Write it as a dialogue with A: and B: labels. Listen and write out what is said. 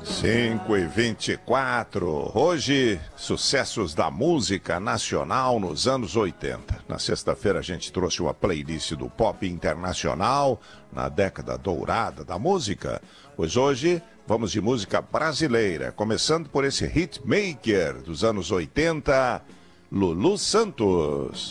A: 5h24. Hoje, sucessos da música nacional nos anos 80. Na sexta-feira a gente trouxe uma playlist do pop internacional na década dourada da música. Pois hoje vamos de música brasileira, começando por esse hitmaker dos anos 80, Lulu Santos.